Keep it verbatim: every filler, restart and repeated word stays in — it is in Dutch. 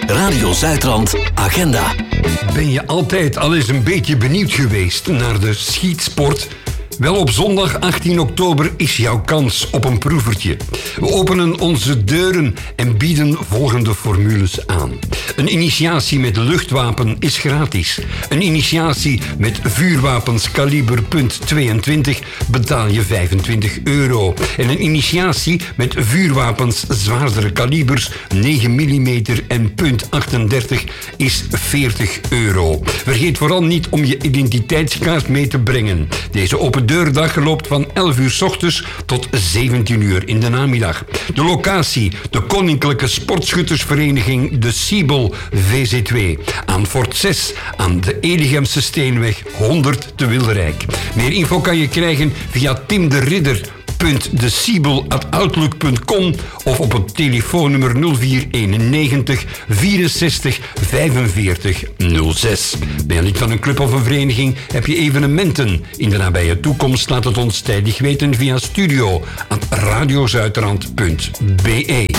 Radio Zuidrand Agenda. Ben je altijd al eens een beetje benieuwd geweest naar de schietsport? Wel, op zondag achttien oktober is jouw kans op een proevertje. We openen onze deuren en bieden volgende formules aan. Een initiatie met luchtwapen is gratis. Een initiatie met vuurwapens kaliber punt tweeëntwintig betaal je vijfentwintig euro. En een initiatie met vuurwapens zwaardere kalibers negen millimeter en punt achtendertig is veertig euro. Vergeet vooral niet om je identiteitskaart mee te brengen. Deze open deurdag loopt van elf uur 's ochtends tot zeventien uur in de namiddag. De locatie, de Koninklijke Sportschuttersvereniging De Siebel V C twee. Aan Fort zes, aan de Eligemse Steenweg honderd te Wilderijk. Meer info kan je krijgen via Tim de Ridder. de siebel at outlook punt com of op het telefoonnummer nul vier eenennegentig vierenzestig vijfenveertig nul zes. Ben je lid van een club of een vereniging? Heb je evenementen in de nabije toekomst? Laat het ons tijdig weten via studio at radiozuidrand punt be.